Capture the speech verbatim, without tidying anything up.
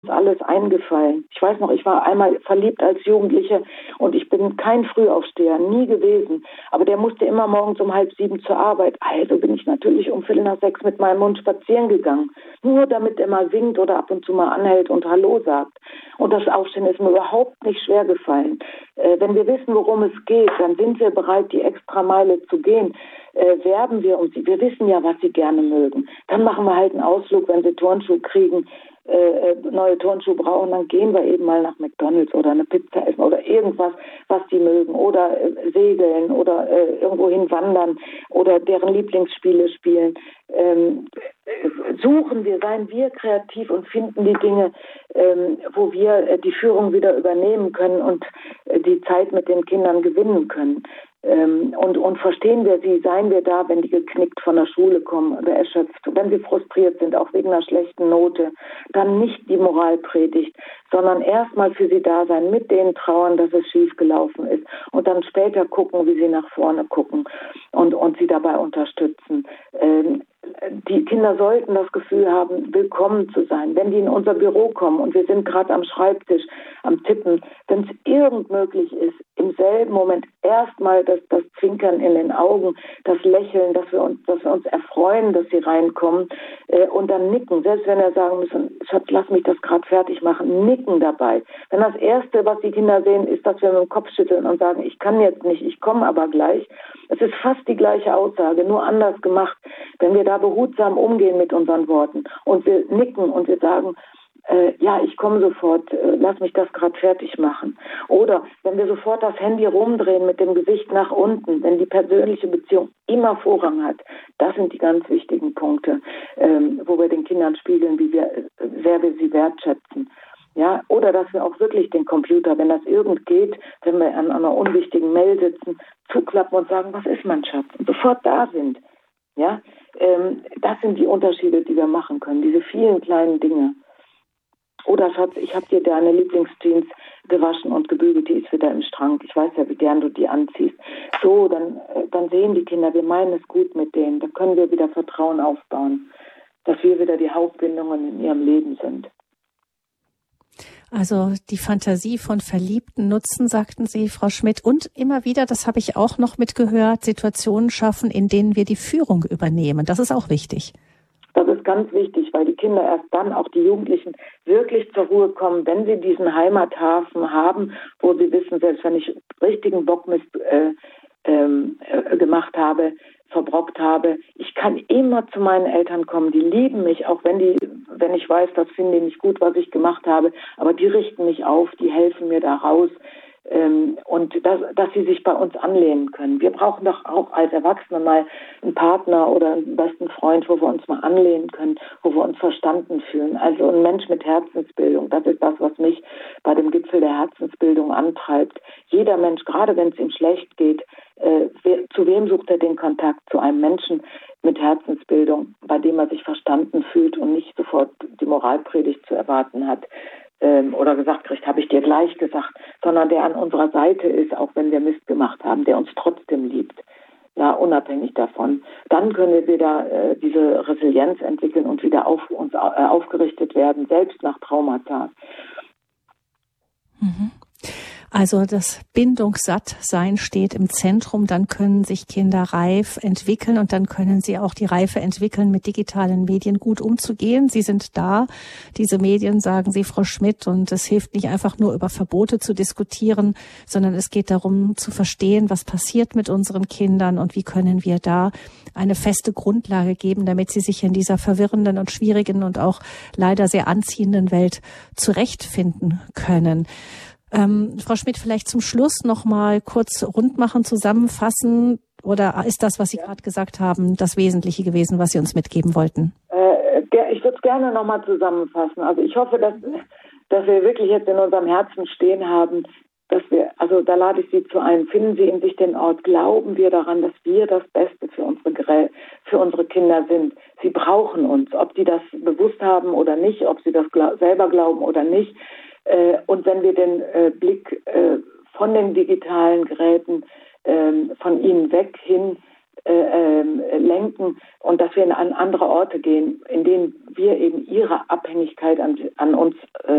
alles eingefallen. Ich weiß noch, ich war einmal verliebt als Jugendliche und ich bin kein Frühaufsteher, nie gewesen. Aber der musste immer morgens um halb sieben zur Arbeit. Also bin ich natürlich um Viertel nach sechs mit meinem Hund spazieren gegangen. Nur damit er mal singt oder ab und zu mal anhält und Hallo sagt. Und das Aufstehen ist mir überhaupt nicht schwer gefallen. Äh, wenn wir wissen, worum es geht, dann sind wir bereit, die Extrameile zu gehen. Äh, werben wir um sie. Wir wissen ja, was sie gerne mögen. Dann machen wir halt einen Ausflug, wenn sie Turnschuh kriegen, äh, neue Turnschuhe brauchen, dann gehen wir eben mal nach McDonald's oder eine Pizza essen oder irgendwas, was die mögen, oder äh, segeln oder äh, irgendwohin wandern oder deren Lieblingsspiele spielen. Ähm, suchen wir, seien wir kreativ und finden die Dinge, ähm, wo wir äh, die Führung wieder übernehmen können und äh, die Zeit mit den Kindern gewinnen können. Ähm, und, und verstehen wir sie, seien wir da, wenn die geknickt von der Schule kommen oder erschöpft, wenn sie frustriert sind, auch wegen einer schlechten Note, dann nicht die Moralpredigt, sondern erstmal für sie da sein, mit denen trauern, dass es schief gelaufen ist und dann später gucken, wie sie nach vorne gucken und, und sie dabei unterstützen. Ähm, die Kinder sollten das Gefühl haben, willkommen zu sein. Wenn die in unser Büro kommen und wir sind gerade am Schreibtisch, am Tippen, wenn es irgend möglich ist, im selben Moment erstmal das, das Zwinkern in den Augen, das Lächeln, dass wir uns, dass wir uns erfreuen, dass sie reinkommen äh, und dann nicken. Selbst wenn wir sagen müssen, Schatz, lass mich das gerade fertig machen, nicken dabei. Wenn das Erste, was die Kinder sehen, ist, dass wir mit dem Kopf schütteln und sagen, ich kann jetzt nicht, ich komme aber gleich. Es ist fast die gleiche Aussage, nur anders gemacht. Wenn wir da behutsam umgehen mit unseren Worten und wir nicken und wir sagen, äh, ja, ich komme sofort, äh, lass mich das gerade fertig machen. Oder wenn wir sofort das Handy rumdrehen mit dem Gesicht nach unten, wenn die persönliche Beziehung immer Vorrang hat, das sind die ganz wichtigen Punkte, ähm, wo wir den Kindern spiegeln, wie wir, sehr wir sie wertschätzen. Ja, oder dass wir auch wirklich den Computer, wenn das irgend geht, wenn wir an einer unwichtigen Mail sitzen, zuklappen und sagen, was ist mein Schatz? Und sofort da sind. Ja, ähm, das sind die Unterschiede, die wir machen können, diese vielen kleinen Dinge. Oder Schatz, ich habe dir deine Lieblingsjeans gewaschen und gebügelt, die ist wieder im Schrank. Ich weiß ja, wie gern du die anziehst. So, dann, äh, dann sehen die Kinder, wir meinen es gut mit denen. Dann können wir wieder Vertrauen aufbauen, dass wir wieder die Hauptbindungen in ihrem Leben sind. Also die Fantasie von Verliebten nutzen, sagten Sie, Frau Schmidt. Und immer wieder, das habe ich auch noch mitgehört, Situationen schaffen, in denen wir die Führung übernehmen. Das ist auch wichtig. Das ist ganz wichtig, weil die Kinder erst dann, auch die Jugendlichen, wirklich zur Ruhe kommen, wenn sie diesen Heimathafen haben, wo sie wissen, selbst wenn ich richtigen Bockmist äh, ähm, äh, gemacht habe, verbrockt habe, ich kann immer zu meinen Eltern kommen, die lieben mich, auch wenn die, wenn ich weiß, das finden die nicht gut, was ich gemacht habe, aber die richten mich auf, die helfen mir da raus, ähm, und dass, dass sie sich bei uns anlehnen können. Wir brauchen doch auch als Erwachsene mal einen Partner oder einen besten Freund, wo wir uns mal anlehnen können, wo wir uns verstanden fühlen. Also ein Mensch mit Herzensbildung, das ist das, was mich bei dem Gipfel der Herzensbildung antreibt. Jeder Mensch, gerade wenn es ihm schlecht geht, äh, wer, zu wem sucht er den Kontakt? Zu einem Menschen mit Herzensbildung, bei dem er sich verstanden fühlt und nicht sofort die Moralpredigt zu erwarten hat ähm, oder gesagt kriegt, habe ich dir gleich gesagt, sondern der an unserer Seite ist, auch wenn wir Mist gemacht haben, der uns trotzdem liebt. Ja, unabhängig davon. Dann können wir wieder äh, diese Resilienz entwickeln und wieder auf uns äh, aufgerichtet werden, selbst nach Traumata. Mhm. Also das Bindungssattsein steht im Zentrum, dann können sich Kinder reif entwickeln und dann können sie auch die Reife entwickeln, mit digitalen Medien gut umzugehen. Sie sind da, diese Medien, sagen Sie, Frau Schmidt, und es hilft nicht einfach nur über Verbote zu diskutieren, sondern es geht darum zu verstehen, was passiert mit unseren Kindern und wie können wir da eine feste Grundlage geben, damit sie sich in dieser verwirrenden und schwierigen und auch leider sehr anziehenden Welt zurechtfinden können. Ähm, Frau Schmidt, vielleicht zum Schluss noch mal kurz rund machen, zusammenfassen, oder ist das, was Sie ja. gerade gesagt haben, das Wesentliche gewesen, was Sie uns mitgeben wollten? Äh, ich würde es gerne noch mal zusammenfassen. Also ich hoffe, dass, dass wir wirklich jetzt in unserem Herzen stehen haben, dass wir, also da lade ich Sie zu ein, finden Sie in sich den Ort, glauben wir daran, dass wir das Beste für unsere, für unsere Kinder sind. Sie brauchen uns, ob die das bewusst haben oder nicht, ob sie das glaub, selber glauben oder nicht. Äh, und wenn wir den äh, Blick äh, von den digitalen Geräten äh, von ihnen weg hin äh, äh, lenken und dass wir an andere Orte gehen, in denen wir eben ihre Abhängigkeit an, an uns äh,